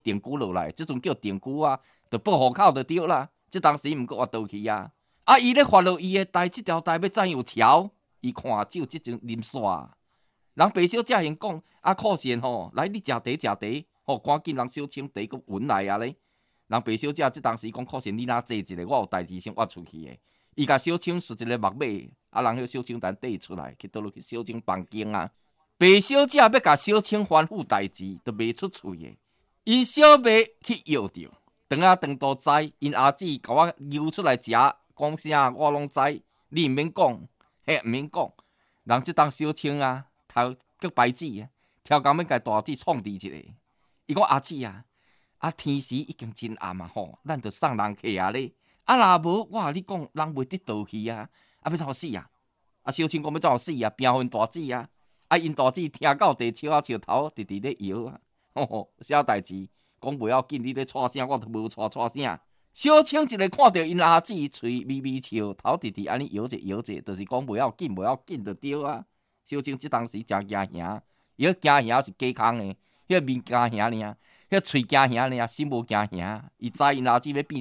定居落来，即阵叫定居啊，就报户口就对啦。即当时毋过活倒去啊，伊咧发落伊诶台，即条台要怎样桥？伊看只有即阵啉煞。人白小姐先讲，酷贤吼，来你食茶食茶，吼，赶紧人小青茶佮闻来啊咧。人白小姐即当时讲，酷贤你若坐一下，我有代志先挖出去诶。伊甲小青输一个木马，人迄小青等缀出来，去倒落去小青房间啊。白小姐要甲小青吩咐代志，都袂出喙诶。因小妹去摇着，长都知，因阿姊甲我揪出来食，讲啥我拢知，你毋免讲，毋免讲。人即当小青啊，头脚白纸啊，超工要甲大姊创治一个。伊讲阿姊啊，天时已经真暗啊吼，咱着送人客啊咧。若无我甲你讲，人袂得倒去啊，要怎死啊？小青讲要怎死啊？拼婚大姊啊！因大姊听到地笑笑头，直直咧摇啊。啥代志？讲袂要紧，你咧吵啥，我都无吵啥。小青一个看到因阿姊嘴微微笑，头直直安尼摇者，就是讲袂要紧，就对啊。小青即当时真惊吓，伊惊吓是假空的，迄面惊吓尔，迄喙惊吓尔，心无惊吓。伊知因阿姊要变